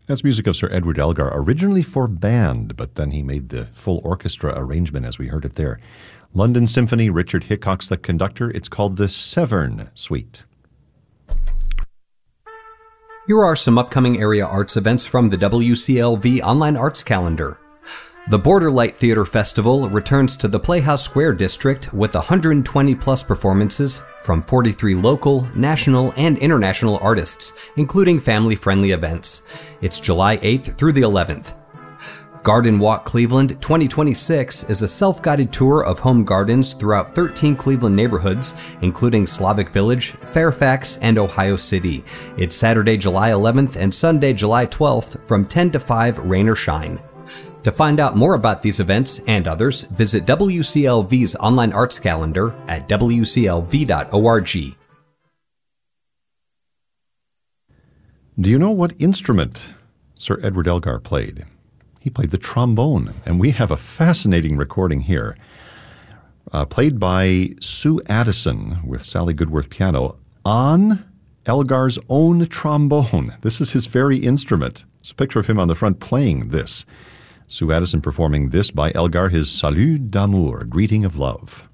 That's music of Sir Edward Elgar, originally for band, but then he made the full orchestra arrangement as we heard it there. London Symphony, Richard Hickok's the conductor. It's called the Severn Suite. Here are some upcoming area arts events from the WCLV Online Arts Calendar. The Borderlight Theater Festival returns to the Playhouse Square District with 120-plus performances from 43 local, national, and international artists, including family-friendly events. It's July 8th through the 11th. Garden Walk Cleveland 2026 is a self-guided tour of home gardens throughout 13 Cleveland neighborhoods, including Slavic Village, Fairfax, and Ohio City. It's Saturday, July 11th and Sunday, July 12th from 10 to 5, rain or shine. To find out more about these events and others, visit WCLV's online arts calendar at wclv.org. Do you know what instrument Sir Edward Elgar played? He played the trombone, and we have a fascinating recording here, played by Sue Addison with Sally Goodworth piano on Elgar's own trombone. This is his very instrument. It's a picture of him on the front playing this. Sue Addison performing this by Elgar, his Salut d'amour, greeting of love.